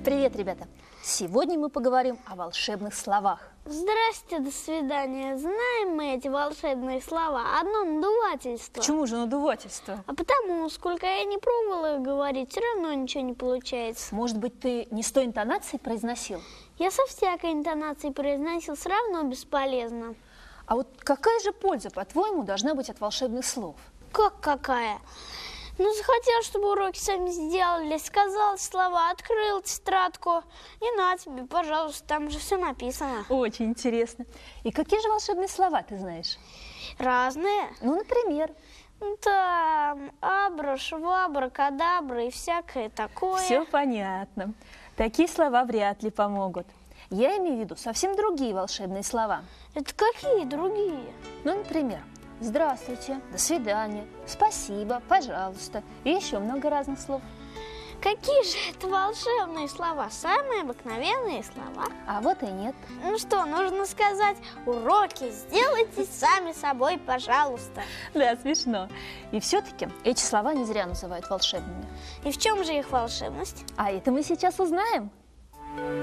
Привет, ребята! Сегодня мы поговорим о волшебных словах. Здрасте, до свидания. Знаем мы эти волшебные слова. Одно надувательство. Почему же надувательство? А потому, сколько я не пробовала их говорить, все равно ничего не получается. Может быть, ты не с той интонацией произносил? Я со всякой интонацией произносил, все равно бесполезно. А вот какая же польза, по-твоему, должна быть от волшебных слов? Как какая? Ну, захотел, чтобы уроки сами сделали, сказал слова, открыл тетрадку, и на тебе, пожалуйста, там же все написано. Очень интересно. И какие же волшебные слова ты знаешь? Разные. Ну, например? Там абра, швабра, кадабра и всякое такое. Все понятно. Такие слова вряд ли помогут. Я имею в виду совсем другие волшебные слова. Это какие другие? Ну, например, здравствуйте, до свидания, спасибо, пожалуйста и еще много разных слов. Какие же это волшебные слова? Самые обыкновенные слова. А вот и нет. Ну что, нужно сказать: уроки сделайте сами собой, пожалуйста. Да, смешно. И все-таки эти слова не зря называют волшебными. И в чем же их волшебность? А это мы сейчас узнаем.